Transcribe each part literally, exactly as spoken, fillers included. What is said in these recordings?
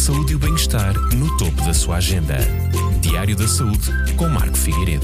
Saúde e o bem-estar no topo da sua agenda. Diário da Saúde com Marco Figueiredo.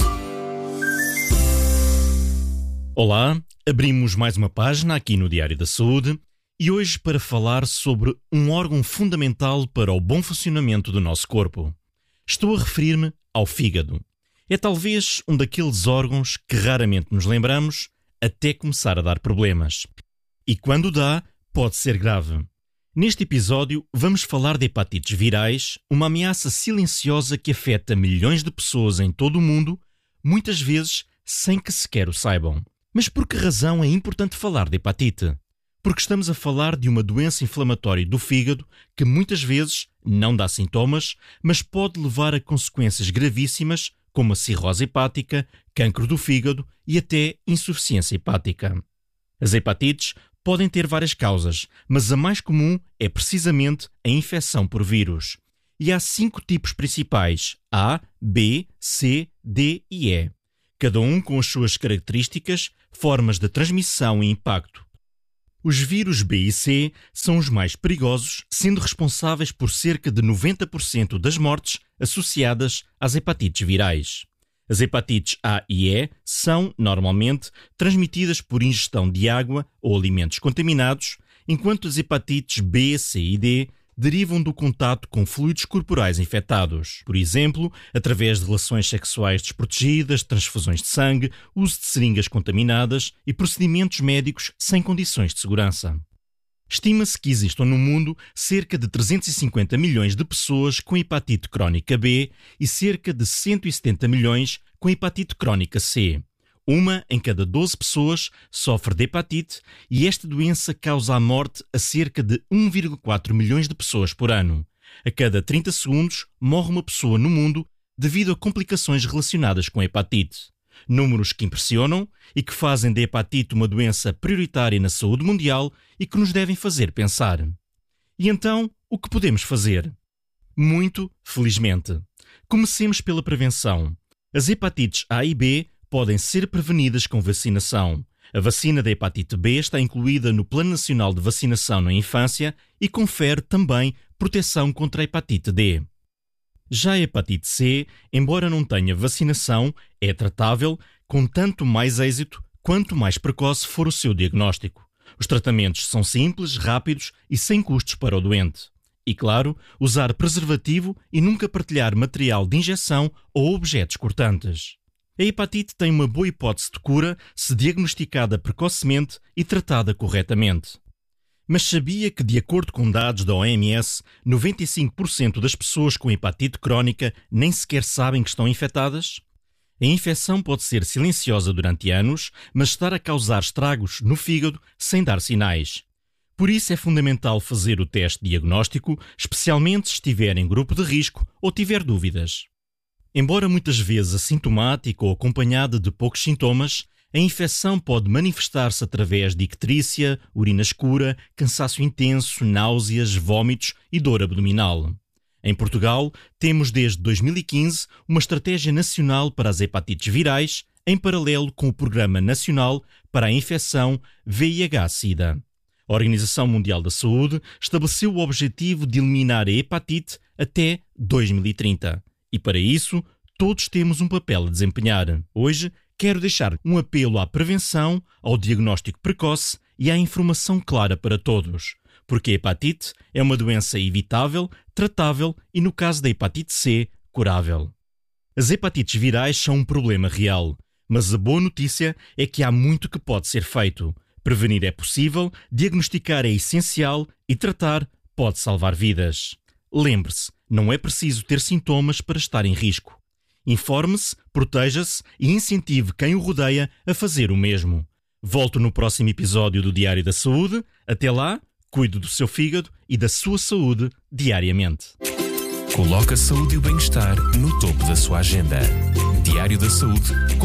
Olá, abrimos mais uma página aqui no Diário da Saúde e hoje para falar sobre um órgão fundamental para o bom funcionamento do nosso corpo. Estou a referir-me ao fígado. É talvez um daqueles órgãos que raramente nos lembramos até começar a dar problemas. E quando dá, pode ser grave. Neste episódio, vamos falar de hepatites virais, uma ameaça silenciosa que afeta milhões de pessoas em todo o mundo, muitas vezes sem que sequer o saibam. Mas por que razão é importante falar de hepatite? Porque estamos a falar de uma doença inflamatória do fígado que muitas vezes não dá sintomas, mas pode levar a consequências gravíssimas como a cirrose hepática, cancro do fígado e até insuficiência hepática. As hepatites podem ter várias causas, mas a mais comum é precisamente a infecção por vírus. E há cinco tipos principais: A, B, C, D e E. Cada um com as suas características, formas de transmissão e impacto. Os vírus B e C são os mais perigosos, sendo responsáveis por cerca de noventa por cento das mortes associadas às hepatites virais. As hepatites A e E são, normalmente, transmitidas por ingestão de água ou alimentos contaminados, enquanto as hepatites B, C e D derivam do contato com fluidos corporais infectados, por exemplo, através de relações sexuais desprotegidas, transfusões de sangue, uso de seringas contaminadas e procedimentos médicos sem condições de segurança. Estima-se que existam no mundo cerca de trezentos e cinquenta milhões de pessoas com hepatite crónica B e cerca de cento e setenta milhões com hepatite crónica C. Uma em cada doze pessoas sofre de hepatite e esta doença causa a morte a cerca de um vírgula quatro milhões de pessoas por ano. A cada trinta segundos morre uma pessoa no mundo devido a complicações relacionadas com a hepatite. Números que impressionam e que fazem da hepatite uma doença prioritária na saúde mundial e que nos devem fazer pensar. E então, o que podemos fazer? Muito, felizmente. Comecemos pela prevenção. As hepatites A e B podem ser prevenidas com vacinação. A vacina da hepatite B está incluída no Plano Nacional de Vacinação na Infância e confere também proteção contra a hepatite D. Já a hepatite C, embora não tenha vacinação, é tratável com tanto mais êxito quanto mais precoce for o seu diagnóstico. Os tratamentos são simples, rápidos e sem custos para o doente. E, claro, usar preservativo e nunca partilhar material de injeção ou objetos cortantes. A hepatite tem uma boa hipótese de cura se diagnosticada precocemente e tratada corretamente. Mas sabia que, de acordo com dados da O M S, noventa e cinco por cento das pessoas com hepatite crónica nem sequer sabem que estão infectadas? A infecção pode ser silenciosa durante anos, mas estar a causar estragos no fígado sem dar sinais. Por isso é fundamental fazer o teste diagnóstico, especialmente se estiver em grupo de risco ou tiver dúvidas. Embora muitas vezes assintomática ou acompanhada de poucos sintomas, a infecção pode manifestar-se através de icterícia, urina escura, cansaço intenso, náuseas, vômitos e dor abdominal. Em Portugal, temos desde dois mil e quinze uma estratégia nacional para as hepatites virais, em paralelo com o Programa Nacional para a Infecção V I H SIDA. A Organização Mundial da Saúde estabeleceu o objetivo de eliminar a hepatite até dois mil e trinta. E para isso, todos temos um papel a desempenhar. Hoje, quero deixar um apelo à prevenção, ao diagnóstico precoce e à informação clara para todos. Porque a hepatite é uma doença evitável, tratável e, no caso da hepatite C, curável. As hepatites virais são um problema real, mas a boa notícia é que há muito que pode ser feito. Prevenir é possível, diagnosticar é essencial e tratar pode salvar vidas. Lembre-se, não é preciso ter sintomas para estar em risco. Informe-se, proteja-se e incentive quem o rodeia a fazer o mesmo. Volto no próximo episódio do Diário da Saúde. Até lá, cuide do seu fígado e da sua saúde diariamente. Coloque a saúde e o bem-estar no topo da sua agenda. Diário da Saúde com